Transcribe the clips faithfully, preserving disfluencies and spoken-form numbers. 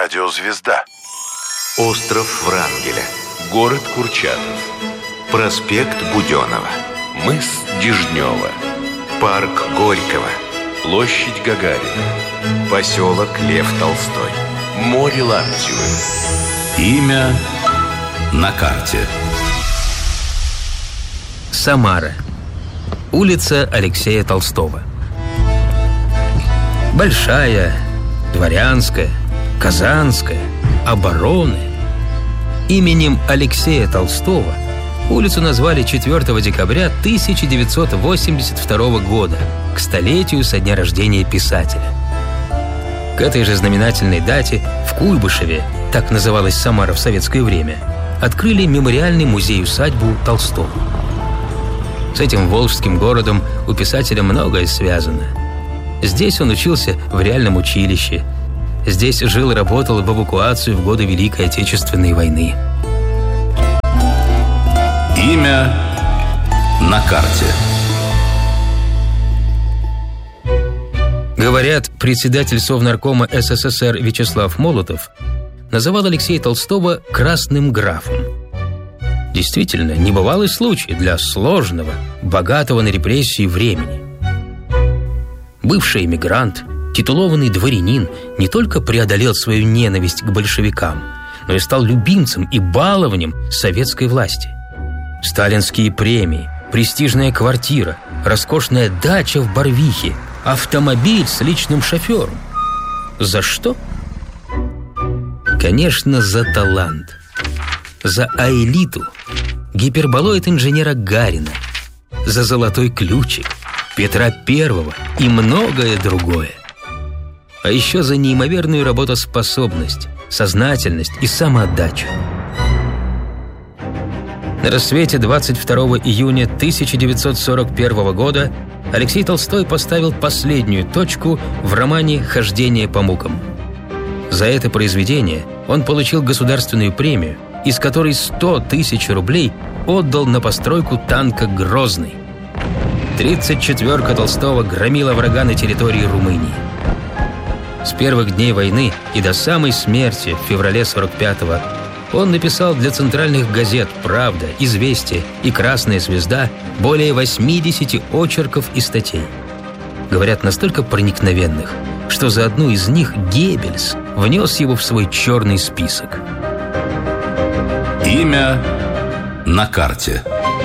Радиозвезда. Остров Врангеля. Город Курчатов. Проспект Буденова. Мыс Дежнева. Парк Горького. Площадь Гагарина. Поселок Лев Толстой. Море Лаптевы. Имя на карте. Самара. Улица Алексея Толстого. Большая, Дворянская, Казанская, Обороны. Именем Алексея Толстого улицу назвали четвёртого декабря тысяча девятьсот восемьдесят второго года, к столетию со дня рождения писателя. К этой же знаменательной дате в Куйбышеве, так называлась Самара в советское время, открыли мемориальный музей-усадьбу Толстого. С этим волжским городом у писателя многое связано. Здесь он учился в реальном училище. Здесь жил и работал в эвакуацию в годы Великой Отечественной войны. Имя на карте. Говорят, председатель Совнаркома СССР Вячеслав Молотов называл Алексея Толстого «красным графом». Действительно, небывалый случай для сложного, богатого на репрессии времени. Бывший эмигрант, титулованный дворянин не только преодолел свою ненависть к большевикам, но и стал любимцем и баловнем советской власти. Сталинские премии, престижная квартира, роскошная дача в Барвихе, автомобиль с личным шофером. За что? Конечно, за талант. За аэлиту, гиперболоид инженера Гарина, за золотой ключик Петра Первого и многое другое. А еще за неимоверную работоспособность, сознательность и самоотдачу. На рассвете двадцать второго июня тысяча девятьсот сорок первого года Алексей Толстой поставил последнюю точку в романе «Хождение по мукам». За это произведение он получил государственную премию, из которой сто тысяч рублей отдал на постройку танка «Грозный». Тридцать четверка Толстого громила врага на территории Румынии. С первых дней войны и до самой смерти в феврале сорок пятого он написал для центральных газет «Правда», «Известия» и «Красная звезда» более восьмидесяти очерков и статей. Говорят, настолько проникновенных, что за одну из них Геббельс внес его в свой черный список. Имя на карте.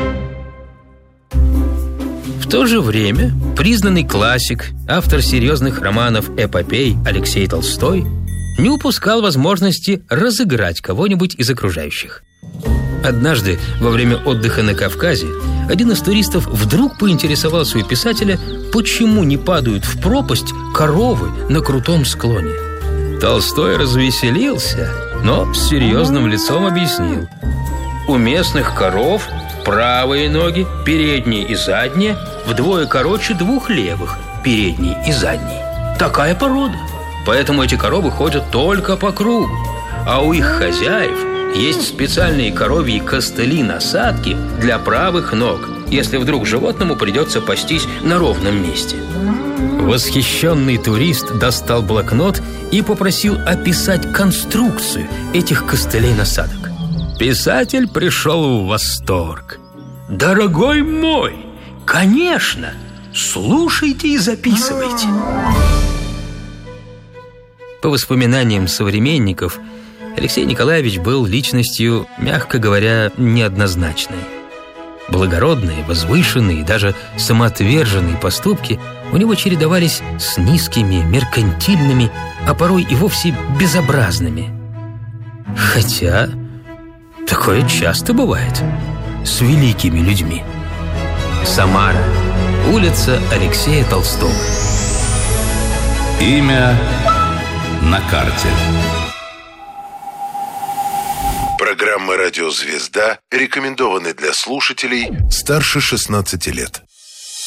В то же время признанный классик, автор серьезных романов эпопей Алексей Толстой не упускал возможности разыграть кого-нибудь из окружающих. Однажды, во время отдыха на Кавказе, один из туристов вдруг поинтересовался у писателя, почему не падают в пропасть коровы на крутом склоне. Толстой развеселился, но с серьезным лицом объяснил: у местных коров правые ноги, передние и задние, вдвое короче двух левых, передней и задней. Такая порода. Поэтому эти коровы ходят только по кругу. А у их хозяев есть специальные коровьи костыли-насадки для правых ног, если вдруг животному придется пастись на ровном месте. Восхищенный турист достал блокнот и попросил описать конструкцию этих костылей-насадок. Писатель пришел в восторг. «Дорогой мой, конечно! Слушайте и записывайте!» По воспоминаниям современников, Алексей Николаевич был личностью, мягко говоря, неоднозначной. Благородные, возвышенные, даже самоотверженные поступки у него чередовались с низкими, меркантильными, а порой и вовсе безобразными. Хотя такое часто бывает с великими людьми. Самара. Улица Алексея Толстого. Имя на карте. Программа «Радиозвезда» рекомендованы для слушателей старше шестнадцати лет.